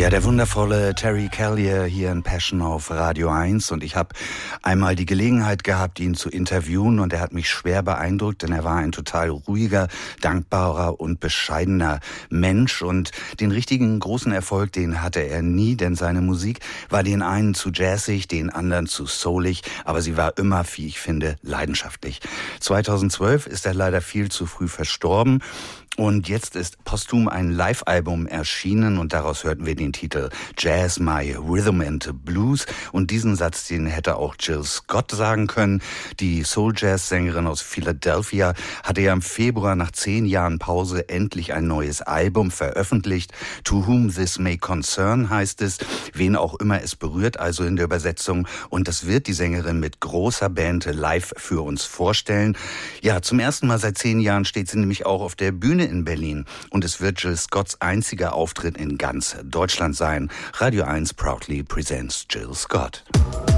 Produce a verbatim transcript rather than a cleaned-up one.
der wundervolle Terry Callier hier in Passion auf Radio eins, und ich habe einmal die Gelegenheit gehabt, ihn zu interviewen, und er hat mich schwer beeindruckt, denn er war ein total ruhiger, dankbarer und bescheidener Mensch, und den richtigen großen Erfolg, den hatte er nie, denn seine Musik war den einen zu jazzig, den anderen zu soulig, aber sie war immer, wie ich finde, leidenschaftlich. zweitausendzwölf ist er leider viel zu früh verstorben. Und jetzt ist posthum ein Live-Album erschienen, und daraus hörten wir den Titel Jazz, My Rhythm and Blues. Und diesen Satz, den hätte auch Jill Scott sagen können. Die Soul-Jazz-Sängerin aus Philadelphia hatte ja im Februar nach zehn Jahren Pause endlich ein neues Album veröffentlicht. To Whom This May Concern heißt es, wen auch immer es berührt, also in der Übersetzung. Und das wird die Sängerin mit großer Band live für uns vorstellen. Ja, zum ersten Mal seit zehn Jahren steht sie nämlich auch auf der Bühne in Berlin, und es wird Jill Scotts einziger Auftritt in ganz Deutschland sein. Radio eins proudly presents Jill Scott.